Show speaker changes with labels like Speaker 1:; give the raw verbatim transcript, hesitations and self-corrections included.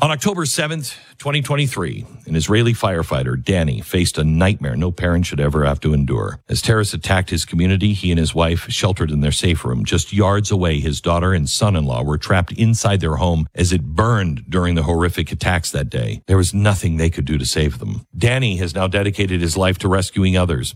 Speaker 1: On October seventh, twenty twenty-three, an Israeli firefighter, Danny, faced a nightmare no parent should ever have to endure. As terrorists attacked his community, he and his wife, sheltered in their safe room just yards away, his daughter and son-in-law were trapped inside their home as it burned during the horrific attacks that day. There was nothing they could do to save them. Danny has now dedicated his life to rescuing others.